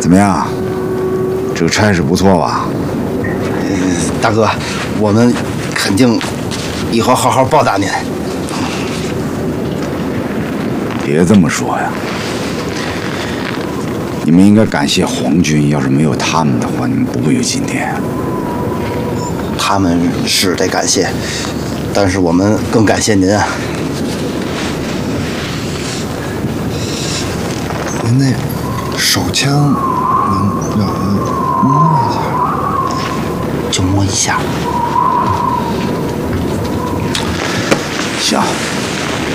怎么样？这个差事不错吧？ 大哥，我们肯定以后好好报答您。 别这么说呀，你们应该感谢皇军，要是没有他们的话，你们不会有今天。 他们是得感谢，但是我们更感谢您啊。 您那手枪能让我摸一下？ 就摸一下。 行。